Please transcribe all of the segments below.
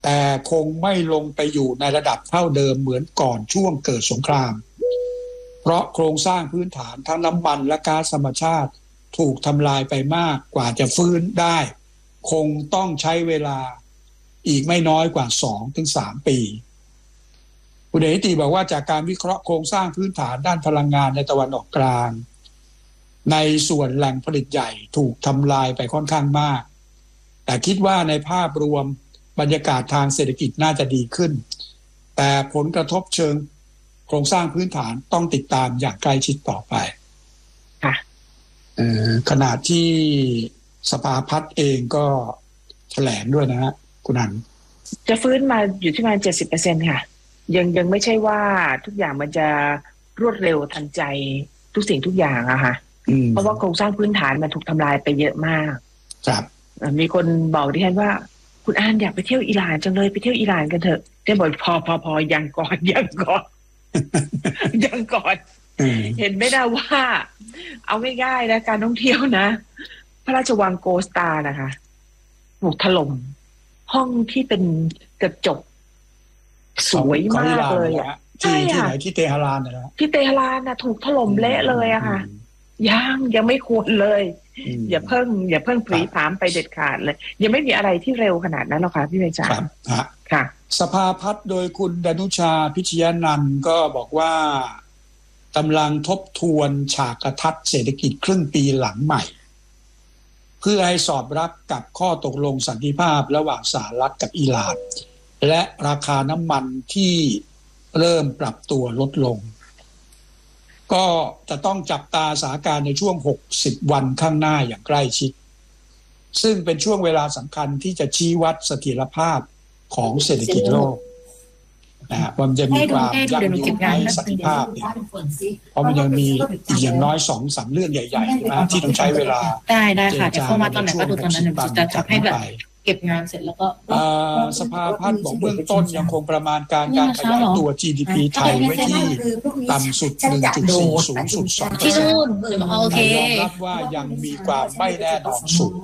แต่คงไม่ลงไปอยู่ในระดับเท่าเดิมเหมือนก่อนช่วงเกิดสงครามเพราะโครงสร้างพื้นฐานทั้งน้ำมันและก๊าซธรรมชาติถูกทำลายไปมากกว่าจะฟื้นได้คงต้องใช้เวลาอีกไม่น้อยกว่า 2-3 ปีคุณเอกติบอกว่าจากการวิเคราะห์โครงสร้างพื้นฐานด้านพลังงานในตะวันออกกลางในส่วนแหล่งผลิตใหญ่ถูกทำลายไปค่อนข้างมากแต่คิดว่าในภาพรวมบรรยากาศทางเศรษฐกิจน่าจะดีขึ้นแต่ผลกระทบเชิงโครงสร้างพื้นฐานต้องติดตามอย่างใกล้ชิดต่อไปค่ะขณะที่สภาพัฒน์เองก็แถลงด้วยนะฮะคุณอันจะฟื้นมาอยู่ที่ประมาณ 70% ค่ะยังไม่ใช่ว่าทุกอย่างมันจะรวดเร็วทันใจทุกสิ่งทุกอย่างอะค่ะเพราะว่าโครงสร้างพื้นฐานมันถูกทำลายไปเยอะมากครับมีคนบอกดิฉันว่าคุณอันอยากไปเที่ยวอิหร่านจังเลยไปเที่ยวอิหร่านกันเถอะได้บอกพอยังก่อน ยังก่อนเห็นไม่ได้ว่าเอาง่ายๆนะการท่องเที่ยวนะพระราชวังโกสตานะคะถูกถล่มห้องที่เป็นกระจกสวยมากเลยอ่ะที่ไหนที่เตหะรานนะที่เตหะรานนะถูกถล่มเละเลยอะค่ะยังไม่ควรเลยอย่าเพิ่งปรีผามไปเด็ดขาดเลยยังไม่มีอะไรที่เร็วขนาดนั้นหรอกค่ะพี่เมย์จ๋าค่ะสภาพัฒน์โดยคุณดนุชาพิชยนันท์ก็บอกว่ากำลังทบทวนฉากทัศน์เศรษฐกิจครึ่งปีหลังใหม่เพื่อให้สอดรับกับข้อตกลงสันติภาพระหว่างสหรัฐกับอิหร่านและราคาน้ำมันที่เริ่มปรับตัวลดลงก็จะต้องจับตาสถานการณ์ในช่วง60วันข้างหน้าอย่างใกล้ชิดซึ่งเป็นช่วงเวลาสำคัญที่จะชี้วัดเสถียรภาพของเศรษฐกิจโลกนะว่ามันจะมีความยั่งยืนในสันติภาพเนี่ยเพราะมันยังมีอีกอย่างน้อย 2-3 เรื่องใหญ่ๆนะที่ต้องใช้เวลาได้ค่ะจะเข้ามาตอนไหนก็ดูตอนนั้นจะทำให้แบบเก็บงานเสร็จแล้วก็สภาพัฒน์บอกเบื้องต้นยังคงประมาณการขยายตัว GDP ไทยไว้ที่ต่ำสุด 1.4 สูงสุด 2% ที่นู่นโอเคยอมรับว่ายังมีความไม่แน่นอนสูง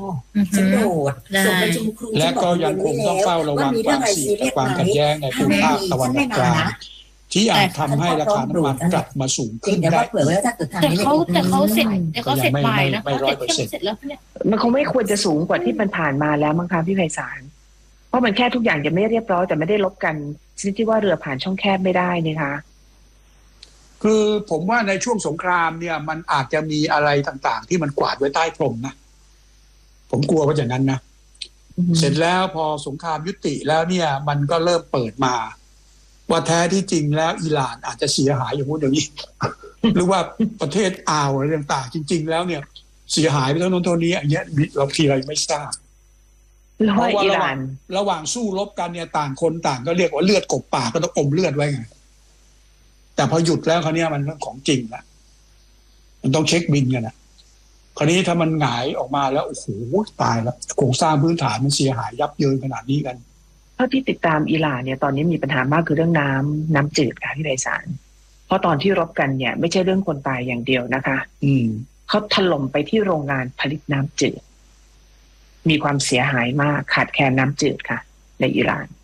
และก็ยังคงต้องเฝ้าระวังความเสี่ยงและความขัดแย้งในภูมิภาคตะวันออกกลางที่อาจทำให้ราคาน้ำมันกลับมาสูงขึ้นได้แต่เขาเสร็จไปนะเขาเสร็จแล้วเนี่ยมันคงไม่ควรจะสูงกว่าที่มันผ่านมาแล้วมั้งคะพี่ไพศาลเพราะมันแค่ทุกอย่างจะไม่เรียบร้อยแต่ไม่ได้ลบกันชนิดที่ว่าเรือผ่านช่องแคบไม่ได้นี่คะคือผมว่าในช่วงสงครามเนี่ยมันอาจจะมีอะไรต่างๆที่มันกวาดไว้ใต้พรมนะผมกลัวว่าอย่างนั้นนะเสร็จแล้วพอสงครามยุติแล้วเนี่ยมันก็เริ่มเปิดมาว่าแท้ที่จริงแล้วอิหร่านอาจจะเสียหายอย่างนู้นอย่างนี้ หรือว่าประเทศอ่าวอะไรต่างๆจริงๆแล้วเนี่ยเสียหายไปเท่านั้นเท่านี้อย่างเงี้ยเราทีไรไม่ทราบเพราะว่าระหว่างสู้รบกันเนี่ยต่างคนต่างก็เรียกว่าเลือดกบปากก็ต้องอมเลือดไว้ไงแต่พอหยุดแล้วคราวนี้มันเรื่องของจริงละมันต้องเช็คบินกันนะคราวนี้ถ้ามันหงายออกมาแล้วโอ้โหตายแล้วโครงสร้างพื้นฐานมันเสียหายยับเยินขนาดนี้กันเท่าที่ติดตามอิหร่านเนี่ยตอนนี้มีปัญหามากคือเรื่องน้ำจืดค่ะพี่ไพศาลเพราะตอนที่รบกันเนี่ยไม่ใช่เรื่องคนตายอย่างเดียวนะคะเขาถล่มไปที่โรงงานผลิตน้ำจืดมีความเสียหายมากขาดแคลนน้ำจืดค่ะในอิหร่าน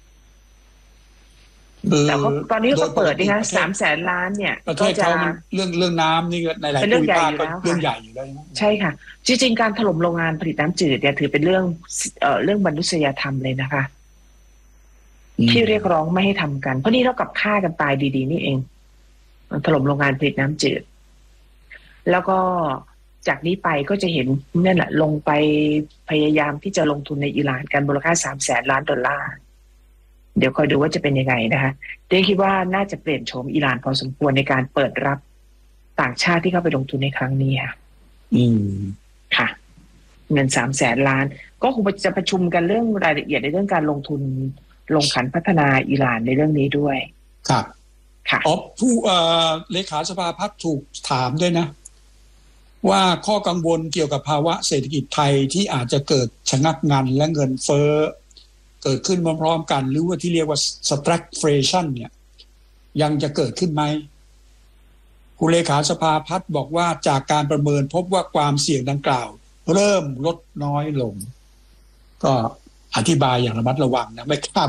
แต่ตอนนี้เขาเปิดนี่คะ300,000 ล้านเนี่ยก็จะเรื่องน้ำนี่ในหลายภูมิภาคก็เรื่องใหญ่อยู่แล้วใช่ค่ะจริงๆการถล่มโรงงานผลิตน้ำจืดเนี่ยถือเป็นเรื่องมนุษยธรรมเลยนะคะที่เรียกร้องไม่ให้ทำกันเพราะนี่เท่ากับฆ่ากันตายดีๆนี่เองถล่มโรงงานผลิตน้ำจืดแล้วก็จากนี้ไปก็จะเห็นนั่นแหละลงไปพยายามที่จะลงทุนในอิหร่านกันมูลค่า$300,000 ล้าน เดี๋ยวคอยดูว่าจะเป็นยังไงนะคะเดี๋ยวคิดว่าน่าจะเปลี่ยนโฉมอิหร่านพอสมควรในการเปิดรับต่างชาติที่เข้าไปลงทุนในครั้งนี้ค่ะค่ะเงิน$300,000 ล้านก็คงจะประชุมกันเรื่องรายละเอียดในเรื่องการลงทุนลงขันพัฒนาอิหร่านในเรื่องนี้ด้วยครับค่ะผู้เลขาสภาพัฒน์ถูกถามด้วยนะว่าข้อกังวลเกี่ยวกับภาวะเศรษฐกิจไทยที่อาจจะเกิดชะงักงันและเงินเฟ้อเกิดขึ้นพร้อมๆกันหรือว่าที่เรียกว่า stagflation เนี่ยยังจะเกิดขึ้นไหมผู้เลขาสภาพัฒน์บอกว่าจากการประเมินพบว่าความเสี่ยงดังกล่าวเริ่มลดน้อยลงก็อธิบายอย่างระมัดระวังนะไม่กล้า